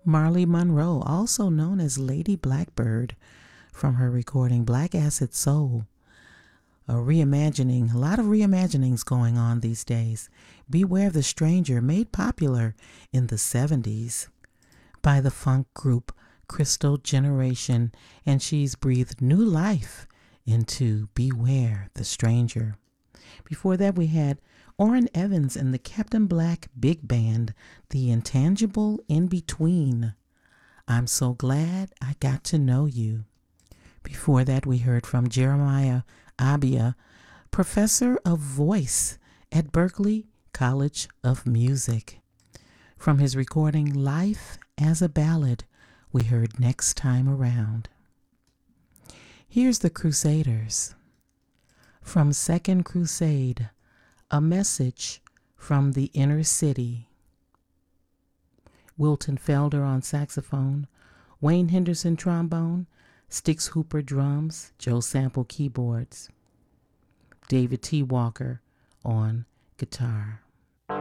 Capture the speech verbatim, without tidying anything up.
Marley Monroe, also known as Lady Blackbird, from her recording Black Acid Soul. A reimagining, a lot of reimaginings going on these days. Beware the Stranger, made popular in the seventies by the funk group Crystal Generation, and she's breathed new life into Beware the Stranger. Before that, we had Orrin Evans and the Captain Black Big Band, The Intangible In Between. I'm so glad I got to know you. Before that, we heard from Jeremiah Abia, professor of voice at Berklee College of Music. From his recording Life as a Ballad, we heard Next Time Around. Here's the Crusaders. From Second Crusade, A Message from the Inner City. Wilton Felder on saxophone, Wayne Henderson trombone, Stix Hooper drums, Joe Sample keyboards, David T. Walker on guitar.